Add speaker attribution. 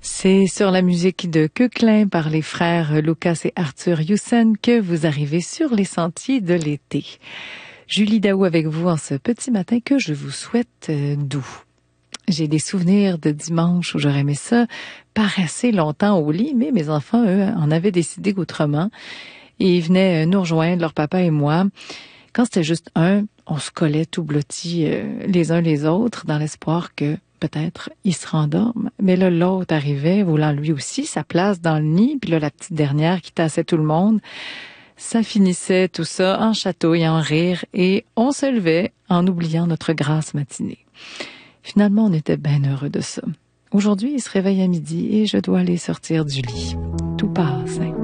Speaker 1: C'est sur la musique de Koechlin par les frères Lucas et Arthur Hewson que vous arrivez sur les sentiers de l'été. Julie Daou avec vous en ce petit matin que je vous souhaite doux. J'ai des souvenirs de dimanche où j'aurais aimé ça passer longtemps au lit, mais mes enfants, eux, en avaient décidé autrement. Et ils venaient nous rejoindre, leur papa et moi. Quand c'était juste un, on se collait tout blottis les uns les autres dans l'espoir que peut-être il se rendorme. Mais là, l'autre arrivait, voulant lui aussi sa place dans le nid. Puis là, la petite dernière qui tassait tout le monde. Ça finissait tout ça en chatouille, en rire. Et on se levait en oubliant notre grasse matinée. Finalement, on était bien heureux de ça. Aujourd'hui, il se réveille à midi et je dois aller sortir du lit. Tout passe, hein?